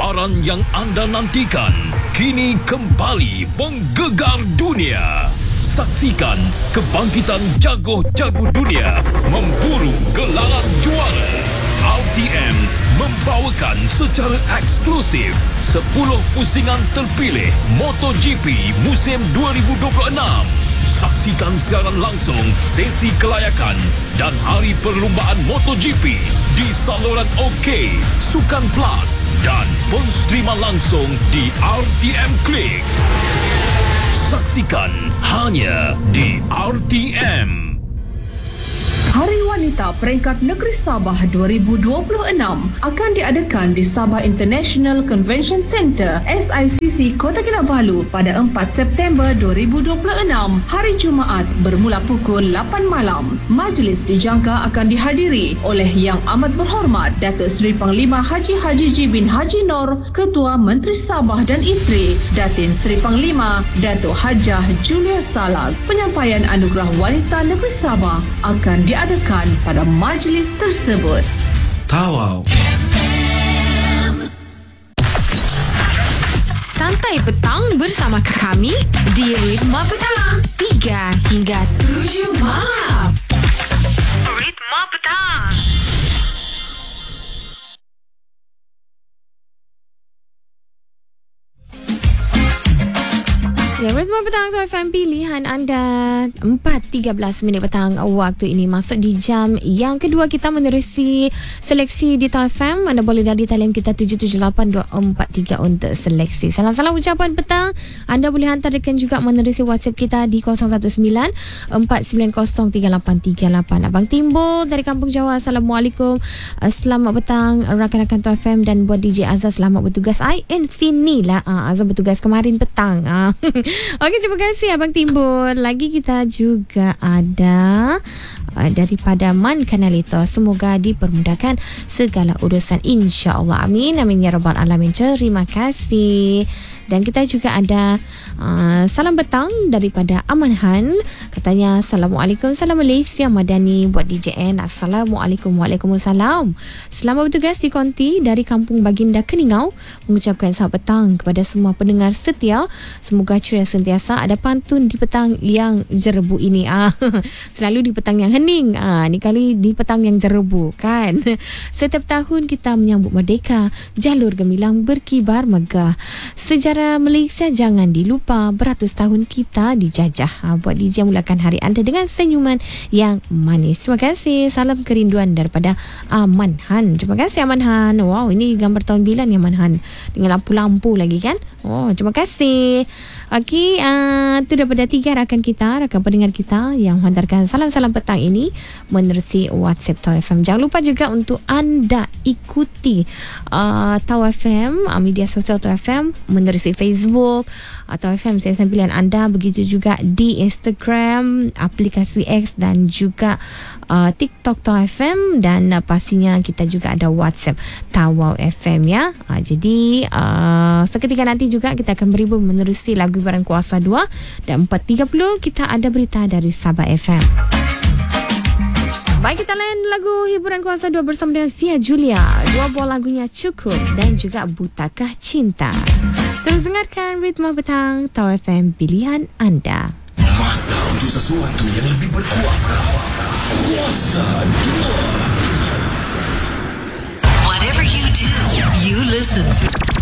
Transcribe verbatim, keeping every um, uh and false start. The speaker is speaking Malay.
Siaran yang anda nantikan kini kembali menggegar dunia. Saksikan kebangkitan jago-jago dunia memburu gelaran juara. R T M membawakan secara eksklusif sepuluh pusingan terpilih MotoGP musim dua ribu dua puluh enam. Saksikan siaran langsung sesi kelayakan dan hari perlumbaan MotoGP di saluran OK, Sukan Plus dan penstriman langsung di R T M Klik. Saksikan hanya di R T M. Hari Wanita Peringkat Negeri Sabah dua ribu dua puluh enam akan diadakan di Sabah International Convention Centre S I C C Kota Kinabalu pada empat September dua ribu dua puluh enam, hari Jumaat bermula pukul lapan malam. Majlis dijangka akan dihadiri oleh Yang Amat Berhormat Datuk Seri Panglima Haji Haji G bin Haji Nor, Ketua Menteri Sabah dan Isteri, Datin Seri Panglima Datuk Hajah Julia Salag. Penyampaian Anugerah Wanita Negeri Sabah akan diadakan adakan pada majlis tersebut. Tawau. Santai petang bersama kami di Ritma Petang tiga hingga tujuh malam. Ritma Petang. Ya, Ritma Petang tu F M pilihan anda. Empat tiga belas minit petang waktu ini masuk di jam yang kedua kita menerusi seleksi di T A F M. Anda boleh dari talian kita tujuh tujuh lapan dua empat tiga untuk seleksi. Salam-salam ucapan petang. Anda boleh hantarkan juga menerusi WhatsApp kita di kosong satu sembilan empat sembilan kosong tiga lapan tiga lapan. Abang Timbul dari Kampung Jawa, Assalamualaikum. Selamat petang rakan-rakan T A F M dan buat D J Azhar, selamat bertugas. I in sini lah. Ah, Azhar bertugas kemarin petang. Ah. Okey, terima kasih Abang Timbul. Lagi kita juga ada uh, daripada Man Kanalito. Semoga dipermudahkan segala urusan, insya-Allah. Amin. Amin ya rabbal alamin. Terima kasih. Dan kita juga ada uh, salam petang daripada Aman Han. Katanya Assalamualaikum, salam Malaysia Madani buat D J N. Assalamualaikum, waalaikumsalam. Selamat bertugas di Konti dari Kampung Baginda Keningau. Mengucapkan selamat petang kepada semua pendengar setia. Semoga ceria sentiasa. Ada pantun di petang yang jerebu ini. Ah, selalu di petang yang hening. Ah, ni kali di petang yang jerebu kan. Setiap tahun kita menyambut merdeka, jalur gemilang berkibar megah. Sejarah Malaysia jangan dilupa, beratus tahun kita dijajah. Ha, buat D J mulakan hari anda dengan senyuman yang manis. Terima kasih. Salam kerinduan daripada Aman Han. Terima kasih Aman Han. Wow, ini gambar tahun bila ni Aman Han, dengan lampu-lampu lagi kan. Oh, terima kasih. Okey, uh, itu daripada tiga rakan kita, rakan pendengar kita yang menghantarkan salam-salam petang ini menerusi WhatsApp T A W F M. Jangan lupa juga untuk anda ikuti uh, T A W F M, uh, media sosial T A W F M, menerusi Facebook T A W F M stesen pilihan anda, begitu juga di Instagram, aplikasi X dan juga uh, TikTok T A W F M, dan uh, pastinya kita juga ada WhatsApp T A W F M ya. Uh, jadi uh, seketika nanti juga kita akan beribu menerusi lagu Hiburan Kuasa dua, dan empat tiga puluh kita ada berita dari Sabah F M. Baik, kita lain lagu Hiburan Kuasa dua bersama dengan Fia Julia. Dua buah lagunya Cukup dan juga Butakah Cinta. Terus dengarkan Ritma Petang T A W F M pilihan anda. Masa untuk sesuatu yang lebih berkuasa. Kuasa dua. Whatever you do, you listen to